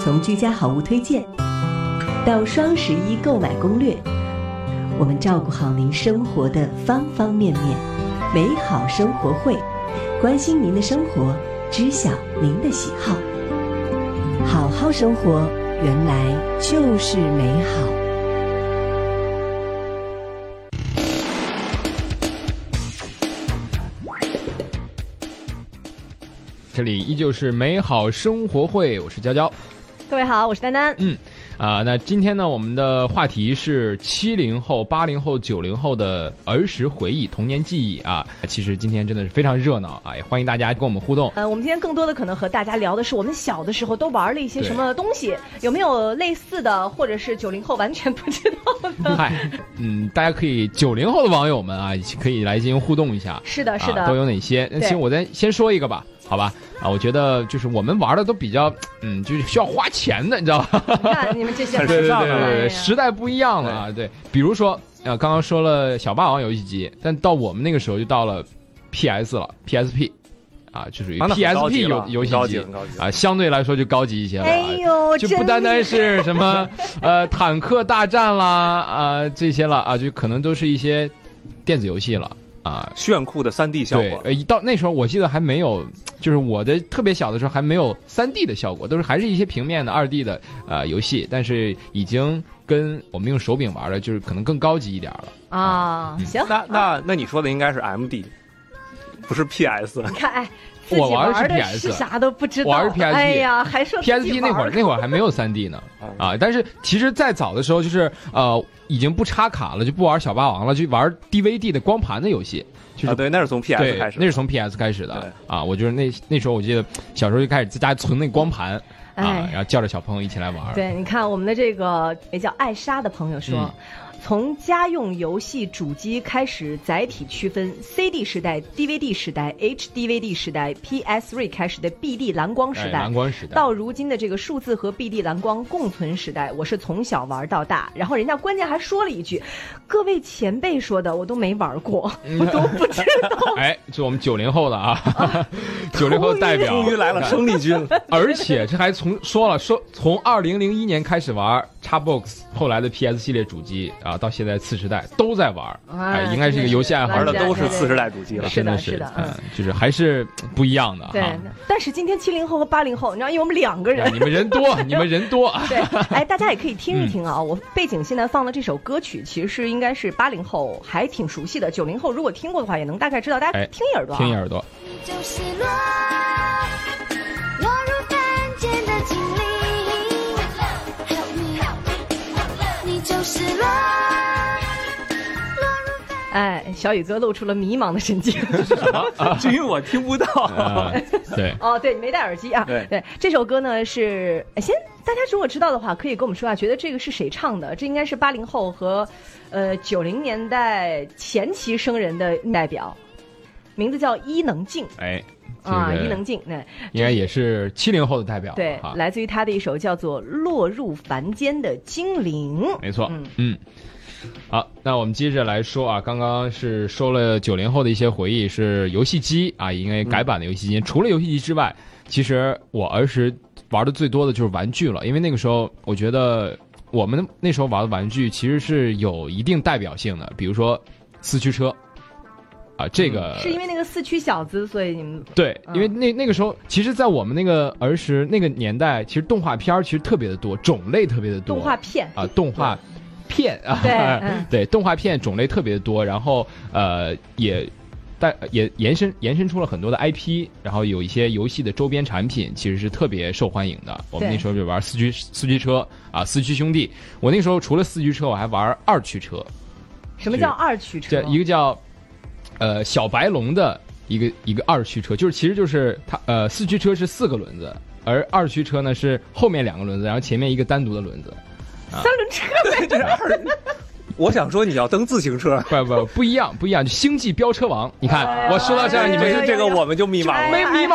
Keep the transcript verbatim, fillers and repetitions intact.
从居家好物推荐到双十一购买攻略，我们照顾好您生活的方方面面。美好生活会，关心您的生活，知晓您的喜好。好好生活，原来就是美好。 这里依旧是美好生活会，我是娇娇。 各位好，我是丹丹。 嗯啊、呃，那今天呢，我们的话题是七零后、八零后、九零后的儿时回忆、童年记忆啊。其实今天真的是非常热闹啊，也欢迎大家跟我们互动。 呃，我们今天更多的可能和大家聊的是我们小的时候都玩了一些什么东西，有没有类似的，或者是九零后完全不知道的？ 嗨，嗯，大家可以九零后的网友们啊，可以来进行互动一下。 是的，是的， 啊、都有哪些？那行，我再先说一个吧。好吧，啊，我觉得就是我们玩的都比较，嗯，就是需要花钱的，你知道吧？ 你看你们这些对对对对对，时代不一样了啊。对，比如说，呃，刚刚说了小霸王游戏机，但到我们那个时候就到了 P S 了 ，P S P， 啊，就属于 P S P 游游戏机啊，相对来说就高级一些了。 哎呦， 就不单单是什么呃坦克大战啦啊、呃、这些了啊，就可能都是一些电子游戏了。啊， 炫酷的三 D 效果。 对，一到那时候我记得还没有，就是我的特别小的时候还没有三 D 的效果，都是还是一些平面的二 D 的呃游戏，但是已经跟我们用手柄玩的，就是可能更高级一点了啊。嗯、行， 那那那你说的应该是 M D， 不是 P S。 你看，哎。 我玩的是 P S， 啥都不知道。 我玩是 P S P， 哎呀，还说 P S P 那会儿那会儿还没有三 D 呢啊！但是其实再早的时候，就是呃已经不插卡了，就不玩小霸王了，就玩 D V D 的光盘的游戏。就是、 啊，对，那是从 P S 开始， 那是从 P S 开始的啊！我就是那那时候我记得小时候就开始在家存那光盘啊， 哎、 然后叫着小朋友一起来玩。 对，你看我们的这个也叫艾莎的朋友说。嗯，从家用游戏主机开始载体区分 C D 时代 D V D 时代 H D V D 时代 P S 三 开始的 B D 蓝光时代、 哎、蓝光时代到如今的这个数字和 B D 蓝光共存时代，我是从小玩到大。然后人家关键还说了一句，各位前辈说的我都没玩过，我都不知道。 哎，是我们九零后的啊，九零后代表终于来了生力军。 而且这还从说了说从二零零一年开始玩 Xbox， 后来的 P S 系列主机啊，到现在次时代都在玩，哎，应该是一个游戏爱好玩的都是次时代主机了， 是的， 是的， 嗯，就是还是不一样的。 对，但是今天七零后和八零后，你知道，因为我们两个人， 你们人多，你们人多。 对，哎，大家也可以听一听啊。嗯、我背景现在放的这首歌曲，其实是应该是八零后还挺熟悉的，九零后如果听过的话，也能大概知道。大家听一耳朵、啊， 听一耳朵。 就是落落入凡间的精灵 ，Help me， 你就是落。 哎，小宇哥露出了迷茫的神情。 这是什么？啊、至于我听不到。 啊、对。 哦，对，你没戴耳机啊。 对对，这首歌呢是，先大家如果知道的话，可以跟我们说啊，觉得这个是谁唱的？这应该是八零后和呃九零年代前期生人的代表，名字叫伊能静。 哎。 啊，伊能静，对， 应该也是七零后的代表。 对，来自于他的一首叫做《落入凡间的精灵》。 没错，嗯嗯。好，那我们接着来说啊，刚刚是说了九零后的一些回忆，是游戏机啊，因为改版的游戏机。嗯、除了游戏机之外，其实我儿时玩的最多的就是玩具了，因为那个时候我觉得我们那时候玩的玩具其实是有一定代表性的，比如说四驱车。啊，这个、 嗯、是因为那个四驱小子，所以你们对，嗯、因为那那个时候，其实，在我们那个儿时那个年代，其实动画片其实特别的多，种类特别的多。 动画片啊，动画片啊， 对、嗯、 对，动画片种类特别的多，然后呃也带也延伸延伸出了很多的 I P， 然后有一些游戏的周边产品其实是特别受欢迎的。我们那时候就玩四驱四驱车啊，四驱兄弟。我那时候除了四驱车，我还玩二驱车。 什么叫二驱车？ 一个叫。呃，小白龙的一个一个二驱车，就是其实就是它呃四驱车是四个轮子，而二驱车呢是后面两个轮子，然后前面一个单独的轮子。 啊、三轮车这是二。我想说你要蹬自行车， 不不不一样不一样，就星际飙车王。你看，哎、我说到这儿，你们这个我们就迷茫了， 没迷茫。